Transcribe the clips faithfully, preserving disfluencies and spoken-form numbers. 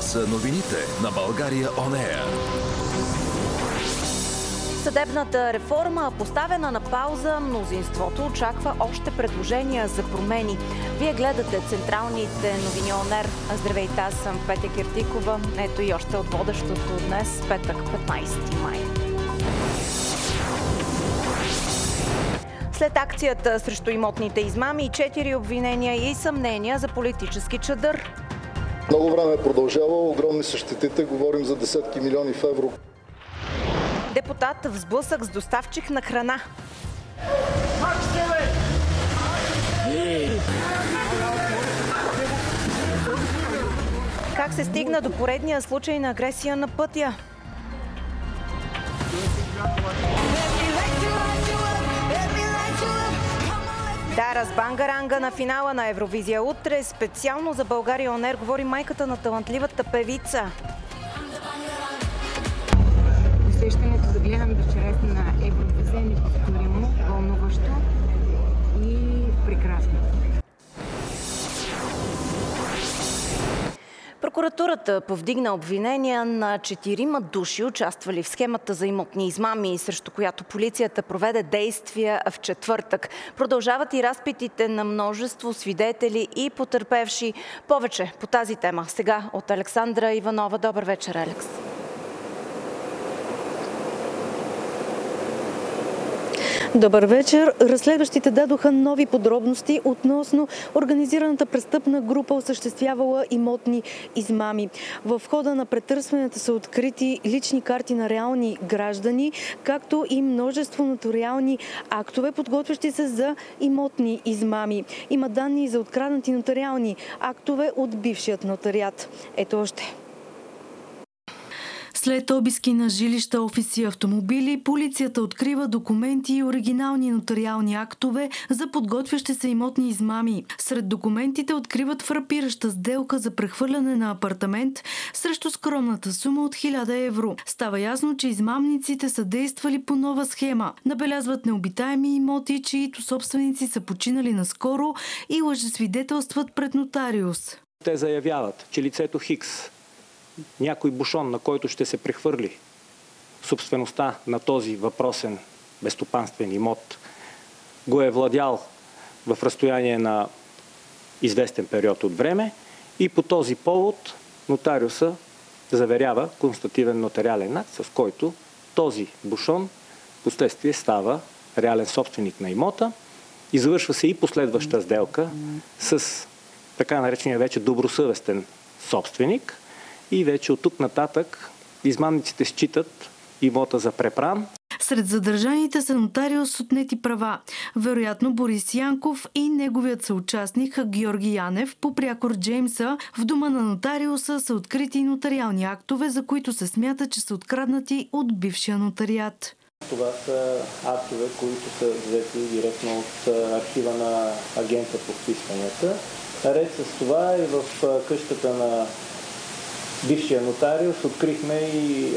са новините на България Он Еър. Съдебната реформа поставена на пауза, мнозинството очаква още предложения за промени. Вие гледате централните новини Он Еър. Здравейте, аз съм Петя Киртикова. Ето и още от водещото днес, петък, петнайсети май. След акцията срещу имотните измами, четири обвинения и съмнения за политически чадър. Много време е продължава, огромни са щетите, говорим за десетки милиони в евро. Депутат в сблъсък с доставчик на храна. Как се стигна до поредния случай на агресия на пътя? Дара с бангаранга на финала на Евровизия утре. Специално за България Он Еър говори майката на талантливата певица. Усещането да гледам дъщеря на Евровизия е неповторимо, вълнуващо и прекрасно. Прокуратурата повдигна обвинения на четирима души, участвали в схемата за имотни измами, срещу която полицията проведе действия в четвъртък. Продължават и разпитите на множество свидетели и потърпевши. Повече по тази тема сега от Александра Иванова. Добър вечер, Алекс. Добър вечер. Разследващите дадоха нови подробности относно организираната престъпна група, осъществявала имотни измами. В хода на претърсванията са открити лични карти на реални граждани, както и множество нотариални актове, подготвящи се за имотни измами. Има данни за откраднати нотариални актове от бившият нотариат. Ето още. След обиски на жилища, офиси и автомобили, полицията открива документи и оригинални нотариални актове за подготвящи се имотни измами. Сред документите откриват фрапираща сделка за прехвърляне на апартамент срещу скромната сума от хиляда евро. Става ясно, че измамниците са действали по нова схема. Набелязват необитаеми имоти, чието собственици са починали наскоро и лъжесвидетелстват пред нотариус. Те заявяват, че лицето Хикс, някой бушон, на който ще се прехвърли собствеността на този въпросен безстопанствен имот, го е владял в разстояние на известен период от време и по този повод нотариуса заверява констативен нотариален акт, с който този бушон впоследствие става реален собственик на имота. Извършва се и последваща сделка с така наречения вече добросъвестен собственик. И вече от тук нататък измамниците считат имота за препран. Сред задържаните са нотариус с отнети права. Вероятно Борис Янков и неговият съучастник Георги Янев. По прякор Джеймса в дома на нотариуса са открити нотариални актове, за които се смята, че са откраднати от бившия нотариат. Това са актове, които са взети директно от архива на агента по вписванията. Наред с това и в къщата на бившия нотариус открихме и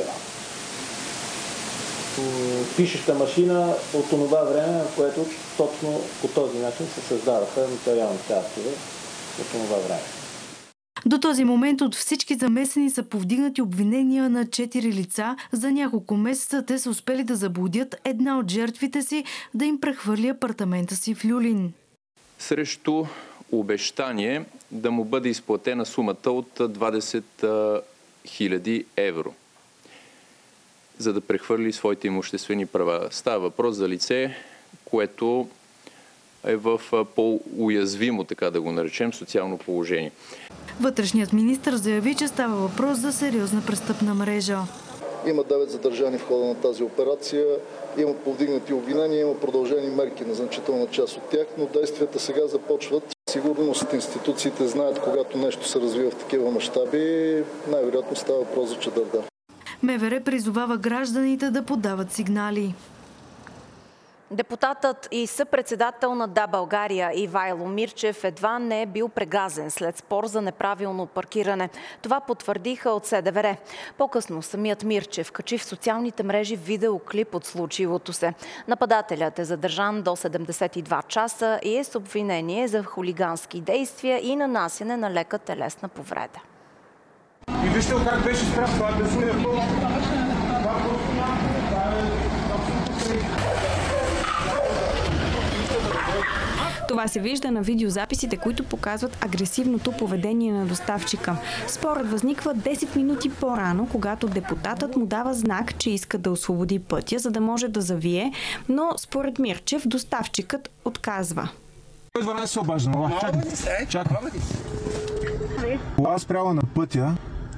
пишеща машина от това време, в което точно по този начин се създаваха нотариалните актове от това време. До този момент от всички замесени са повдигнати обвинения на четири лица. За няколко месеца те са успели да заблудят една от жертвите си да им прехвърли апартамента си в Люлин. Срещу обещание да му бъде изплатена сумата от двадесет хиляди евро, за да прехвърли своите имуществени права. Става въпрос за лице, което е в по-уязвимо, така да го наречем, социално положение. Вътрешният министър заяви, че става въпрос за сериозна престъпна мрежа. Има девет задържани в хода на тази операция, има повдигнати обвинения, има продължени мерки на значителна част от тях, но действията сега започват. Сигурно институциите знаят, когато нещо се развива в такива мащаби, най-вероятно става въпрос за чадърда. МВР призовава гражданите да подават сигнали. Депутатът и съпредседател на Да, България Ивайло Мирчев едва не е бил прегазен след спор за неправилно паркиране. Това потвърдиха от СДВР. По-късно самият Мирчев качи в социалните мрежи видеоклип от случилото се. Нападателят е задържан до седемдесет и два часа и е с обвинение за хулигански действия и нанасяне на лека телесна повреда. И Вижте го как беше спрямо, това е безумие пълно. Това се вижда на видеозаписите, които показват агресивното поведение на доставчика. Спорът възниква десет минути по-рано, когато депутатът му дава знак, че иска да освободи пътя, за да може да завие, но според Мирчев доставчикът отказва. дванайсет се обажда. Чакай. Чакай. Кола спряла на пътя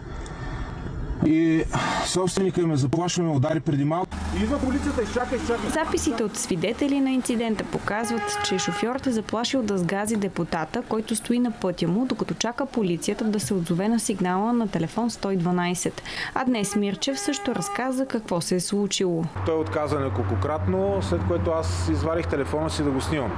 и собственика им е заплашил, ме удари преди малко. Идва полицията, изчакай, изчакай. Записите от свидетели на инцидента показват, че шофьорът е заплашил да сгази депутата, който стои на пътя му, докато чака полицията да се отзове на сигнала на телефон сто и дванайсет. А днес Мирчев също разказа какво се е случило. Той отказа неколкократно, след което аз извадих телефона си да го снимам.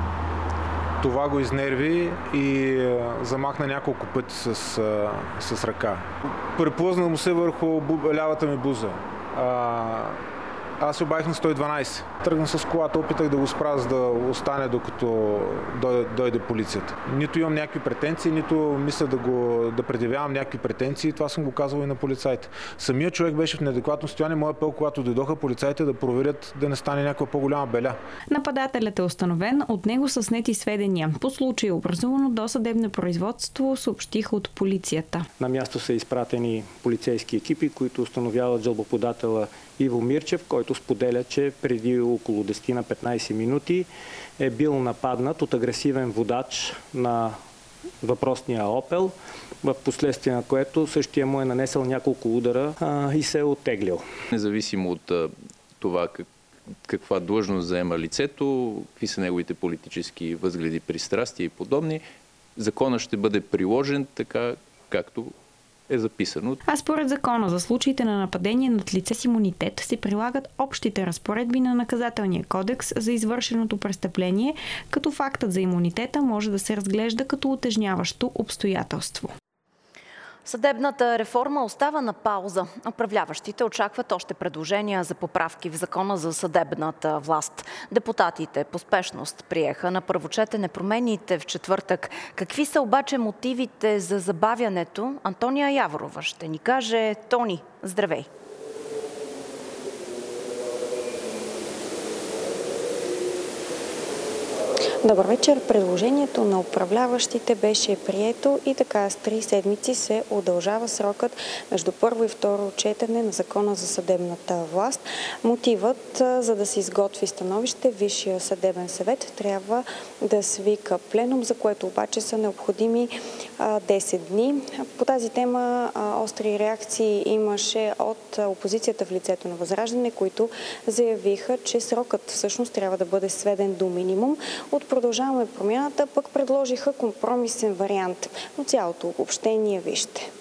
Това го изнерви и замахна няколко пъти с, с ръка. Преплъзна му се върху лявата ми буза. А, аз се обадих на сто и дванайсет. Тръгна с колата, опитах да го спра, за да остане докато дойде, дойде полицията. Нито имам някакви претенции, нито мисля да, го, да предявявам някакви претенции. Това съм го казвал и на полицаите. Самият човек беше в неадекватно състояние. Моя апел, когато дойдоха полицаите, да проверят да не стане някаква по-голяма беля. Нападателят е установен, от него са снети сведения. По случай образувано досъдебно производство, съобщиха от полицията. На място са изпратени полицейски екипи, които установяват жалбоподателя Иво Мирчев, който споделя, че преди около десет на петнайсет минути е бил нападнат от агресивен водач на въпросния Опел, в последствие на което същия му е нанесъл няколко удара а, и се е оттеглил. Независимо от а, това как, каква длъжност заема лицето, какви са неговите политически възгледи, пристрастия и подобни, законът ще бъде приложен така, както е записано. А според закона за случаите на нападение над лице с имунитет се прилагат общите разпоредби на Наказателния кодекс за извършеното престъпление, като фактът за имунитета може да се разглежда като утежняващо обстоятелство. Съдебната реформа остава на пауза. Управляващите очакват още предложения за поправки в закона за съдебната власт. Депутатите по спешност приеха на първо четене промените в четвъртък. Какви са обаче мотивите за забавянето? Антония Яворова ще ни каже. Тони, здравей! Добър вечер. Предложението на управляващите беше прието и така с три седмици се удължава срокът между първо и второ четене на закона за съдебната власт. Мотивът, за да се изготви становище, Висшия съдебен съвет трябва да свика пленум, за което обаче са необходими десет дни. По тази тема остри реакции имаше от опозицията в лицето на Възраждане, които заявиха, че срокът всъщност трябва да бъде сведен до минимум. От Продължаваме промяната пък предложиха компромисен вариант. Но цялото обобщение вижте.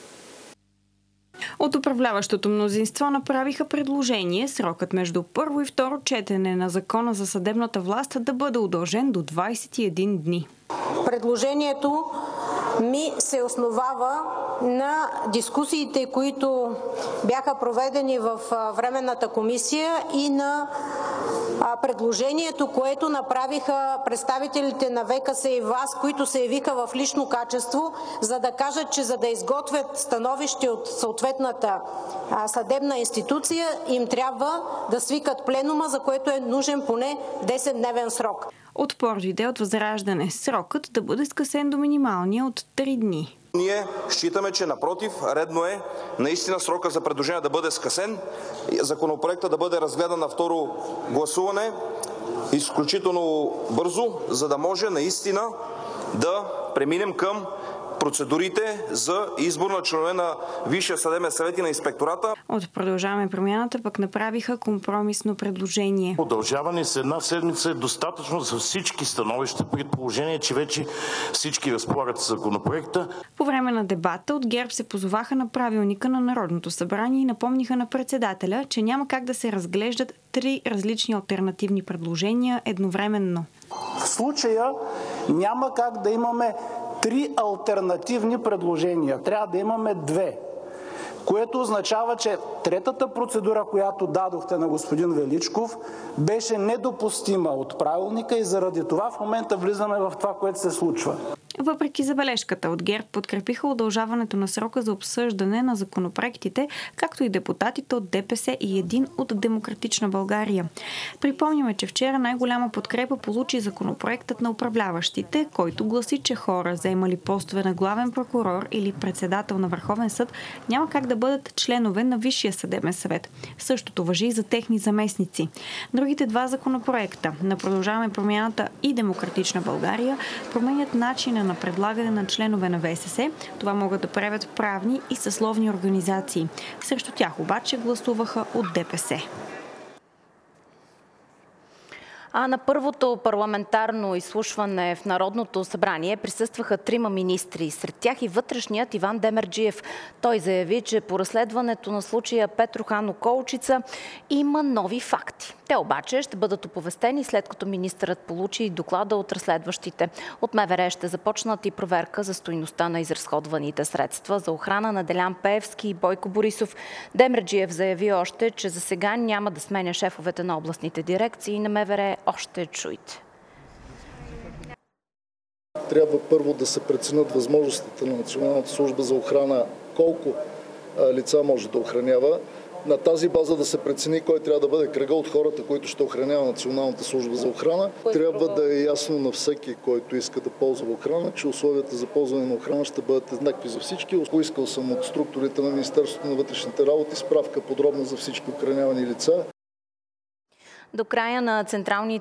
От управляващото мнозинство направиха предложение срокът между първо и второ четене на закона за съдебната власт да бъде удължен до двайсет и един дни. Предложението ми се основава на дискусиите, които бяха проведени в Временната комисия и на предложението, което направиха представителите на В К С и ВАС, които се явиха в лично качество, за да кажат, че за да изготвят становище от съответната съдебна институция, им трябва да свикат пленума, за което е нужен поне десетдневен срок. Отпор дойде от Възраждане. Срокът да бъде скъсен до минималния от три дни. Ние считаме, че напротив, редно е наистина срока за предложение да бъде скъсен, законопроекта да бъде разгледан на второ гласуване изключително бързо, за да може наистина да преминем към процедурите за избор на членове на Висшия съдебен съвет и на инспектората. От Продължаваме промяната пък направиха компромисно предложение. Удължаване с една седмица е достатъчно за всички становища, при положение, че вече всички разполагат с законопроекта. По време на дебата от ГЕРБ се позоваха на правилника на Народното събрание и напомниха на председателя, че няма как да се разглеждат три различни алтернативни предложения едновременно. В случая няма как да имаме три алтернативни предложения. Трябва да имаме две, което означава, че третата процедура, която дадохте на господин Величков, беше недопустима от правилника и заради това в момента влизаме в това, което се случва. Въпреки забележката от ГЕРБ подкрепиха удължаването на срока за обсъждане на законопроектите, както и депутатите от ДПС и един от Демократична България. Припомняме, че вчера най-голяма подкрепа получи законопроектът на управляващите, който гласи, че хора, заемали постове на главен прокурор или председател на Върховен съд, няма как да бъдат членове на Висшия съдебен съвет. Същото важи и за техни заместници. Другите два законопроекта на Продължаваме промяната и Демократична България променят начина на предлагане на членове на ВСС. Това могат да правят правни и съсловни организации. Срещу тях обаче гласуваха от ДПС. А на първото парламентарно изслушване в Народното събрание присъстваха трима министри. Сред тях и вътрешният Иван Демерджиев. Той заяви, че по разследването на случая Петрохан Околчица има нови факти. Те обаче ще бъдат оповестени след като министърът получи доклада от разследващите. От МВР ще започнат и проверка за стойността на изразходваните средства за охрана на Делян Пеевски и Бойко Борисов. Демерджиев заяви още, че за сега няма да сменя шефовете на областните дирекции на МВР. Още чуйте. Трябва първо да се преценят възможностите на Националната служба за охрана, колко лица може да охранява. На тази база да се прецени кой трябва да бъде кръга от хората, които ще охранява Националната служба за охрана. Трябва да е ясно на всеки, който иска да ползва охрана, че условията за ползване на охрана ще бъдат еднакви за всички. Поискал съм от структурите на Министерството на вътрешните работи справка подробна за всички охранявани лица. До края на централните